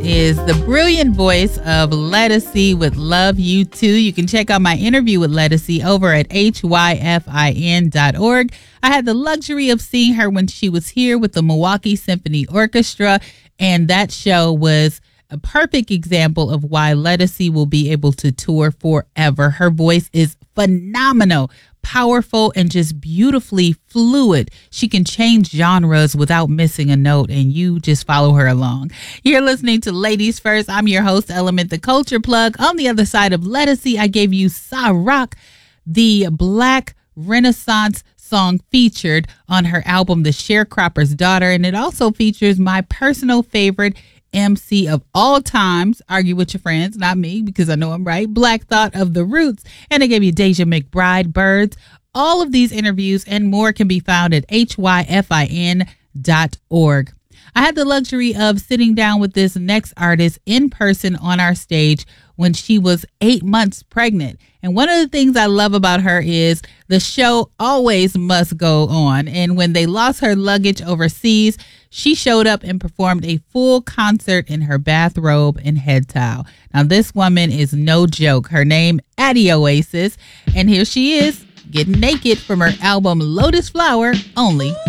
is the brilliant voice of Ledisi with Love You Too. You can check out my interview with Ledisi over at hyfin.org. I had the luxury of seeing her when she was here with the Milwaukee Symphony Orchestra, and that show was a perfect example of why Ledisi will be able to tour forever. Her voice is phenomenal, powerful, and just beautifully fluid. She can change genres without missing a note, and you just follow her along. You're listening to Ladies First. I'm your host, Element the Culture Plug. On the other side of Ledisi, I gave you Sa Rock, the Black Renaissance song featured on her album, The Sharecropper's Daughter, and it also features my personal favorite MC of all times, argue with your friends, not me, because I know I'm right, Black Thought of The Roots, and I gave you Deja McBride, Birds. All of these interviews and more can be found at hyfin.org. I had the luxury of sitting down with this next artist in person on our stage when she was 8 months pregnant. And one of the things I love about her is the show always must go on. And when they lost her luggage overseas, she showed up and performed a full concert in her bathrobe and head towel. Now, this woman is no joke. Her name, Addie Oasis. And here she is, getting naked from her album Lotus Flower, only